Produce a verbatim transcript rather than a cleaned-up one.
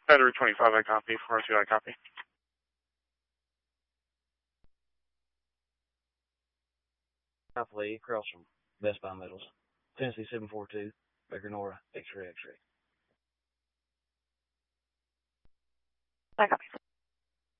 Battery twenty-five, I copy. four oh two, I copy. South Lee, across from Best Buy Metals. Tennessee seven four two, Baker Nora, X-ray, X-ray. I copy.